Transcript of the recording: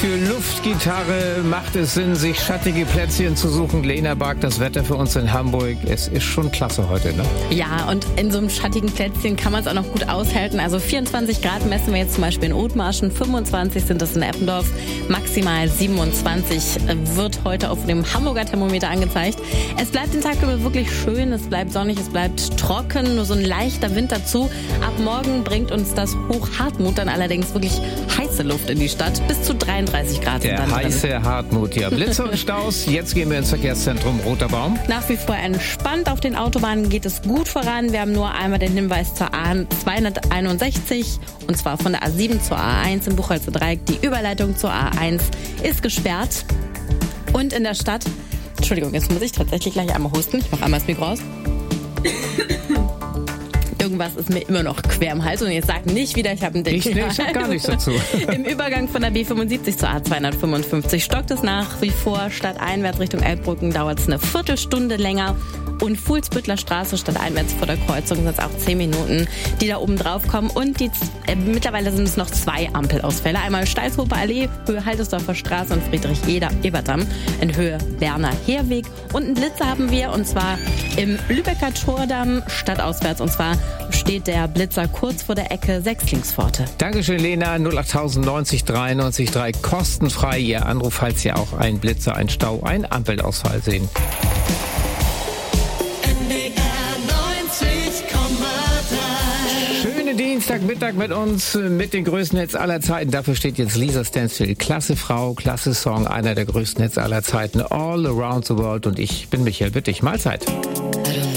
Für Luftgitarre macht es Sinn, sich schattige Plätzchen zu suchen. Lena Bark, das Wetter für uns in Hamburg, es ist schon klasse heute, ne? Ja, und in so einem schattigen Plätzchen kann man es auch noch gut aushalten. Also 24 Grad messen wir jetzt zum Beispiel in Othmarschen, 25 sind es in Eppendorf, maximal 27 wird heute auf dem Hamburger Thermometer angezeigt. Es bleibt den Tag über wirklich schön, es bleibt sonnig, es bleibt trocken, nur so ein leichter Wind dazu. Ab morgen bringt uns das Hoch Hartmut dann allerdings wirklich heiße Luft in die Stadt, bis zu 33 Grad sind dann Der drin. heiße Hartmut, ja. Blitze und Staus, jetzt gehen wir ins Verkehrszentrum Roter Baum. Nach wie vor entspannt. Auf den Autobahnen geht es gut voran. Wir haben nur einmal den Hinweis zur A261 und zwar von der A7 zur A1 im Buchholzer Dreieck. Die Überleitung zur A1 ist gesperrt. Und in der Stadt, Entschuldigung, jetzt muss ich tatsächlich gleich einmal husten. Ich mache einmal das Mikro aus. Irgendwas ist mir immer noch quer im Hals und jetzt sag nicht wieder, ich habe einen dicken Ich sag gar nichts dazu. Im Übergang von der B75 zur A255 stockt es nach wie vor. Stadteinwärts Richtung Elbbrücken dauert es eine Viertelstunde länger. Und Fuhlsbüttler Straße stadteinwärts vor der Kreuzung sind es auch 10 Minuten, die da oben drauf kommen. Und mittlerweile sind es noch 2 Ampelausfälle. Einmal Steilshofer Allee, Höhe Haltesdorfer Straße und Friedrich-Eberdamm in Höhe Berner Heerweg. Und einen Blitzer haben wir und zwar im Lübecker Tordamm stadtauswärts. Und zwar steht der Blitzer kurz vor der Ecke Sechslingspforte. Dankeschön, Lena. 08000 90 93 3 kostenfrei. Ihr Anruf, falls Sie auch einen Blitzer, einen Stau, einen Ampelausfall sehen. Schönen Dienstagmittag mit uns, mit den größten Hits aller Zeiten. Dafür steht jetzt Lisa Stansfield. Klasse Frau, klasse Song, einer der größten Hits aller Zeiten. All Around the World. Und ich bin Michael Wittig. Mahlzeit.